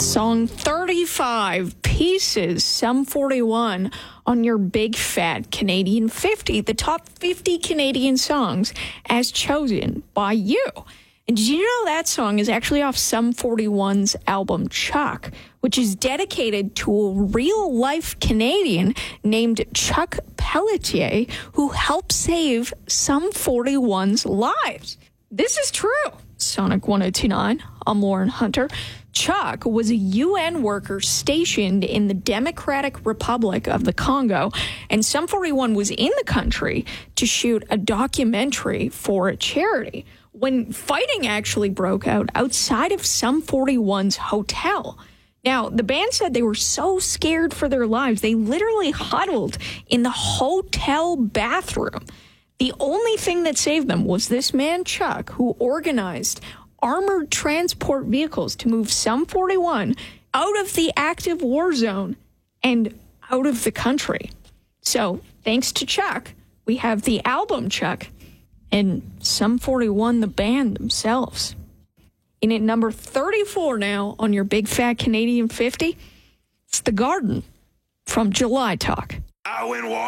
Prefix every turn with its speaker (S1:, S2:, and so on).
S1: Song 35, Pieces, Sum 41, on your Big Fat Canadian 50, the top 50 Canadian songs as chosen by you. And did you know that song is actually off Sum 41's album Chuck, which is dedicated to a real-life Canadian named Chuck Pelletier, who helped save Sum 41's lives. This is true. Sonic 1029, I'm Lauren Hunter. Chuck was a UN worker stationed in the Democratic Republic of the Congo, and Sum 41 was in the country to shoot a documentary for a charity when fighting actually broke out outside of Sum 41's hotel. Now, the band said they were so scared for their lives, they literally huddled in the hotel bathroom. The only thing that saved them was this man, Chuck, who organized armored transport vehicles to move Sum 41 out of the active war zone and out of the country. So, thanks to Chuck, we have the album Chuck and Sum 41, the band themselves. In at number 34 now on your Big Fat Canadian 50, it's The Garden from July Talk.